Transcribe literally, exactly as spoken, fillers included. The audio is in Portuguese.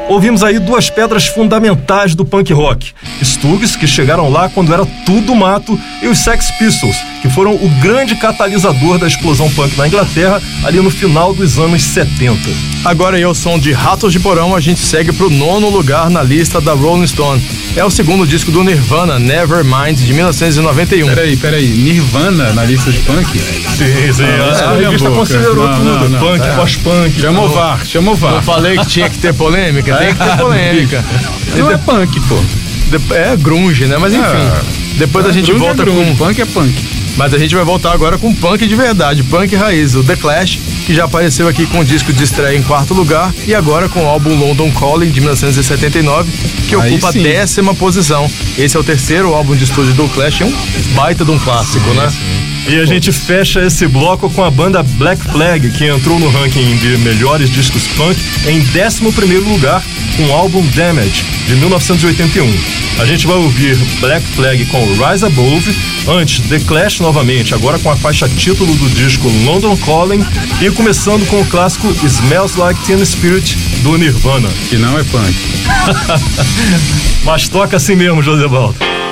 Ouvimos aí duas pedras fundamentais do punk rock. Stooges, que chegaram lá quando era tudo mato, e os Sex Pistols, que foram o grande catalisador da explosão punk na Inglaterra ali no final dos anos setenta. Agora aí ao som de Ratos de Porão, a gente segue pro nono lugar na lista da Rolling Stone. É o segundo disco do Nirvana, Nevermind, de mil novecentos e noventa e um. Peraí, peraí, Nirvana na lista de punk? Sim, sim, ah, a revista considerou não, tudo, não, não, punk, é. pós-punk. Chama o V A R, chama o V A R. Eu falei que tinha que ter polêmica, tem que ter polêmica. Não é punk, pô. É grunge, né? Mas enfim, Ah, depois a gente grunge volta é grunge, com... punk é punk. Mas a gente vai voltar agora com punk de verdade, punk raiz, o The Clash, que já apareceu aqui com o disco de estreia em quarto lugar e agora com o álbum London Calling de mil novecentos e setenta e nove, que Aí ocupa sim. a décima posição. Esse é o terceiro álbum de estúdio do Clash, é um baita de um clássico, sim, né? Sim. E a gente fecha esse bloco com a banda Black Flag, que entrou no ranking de melhores discos punk em décimo primeiro lugar com o álbum Damage, de mil novecentos e oitenta e um. A gente vai ouvir Black Flag com Rise Above, antes The Clash novamente, agora com a faixa título do disco London Calling, e começando com o clássico Smells Like Teen Spirit, do Nirvana. Que não é punk. Mas toca assim mesmo, José Baldo.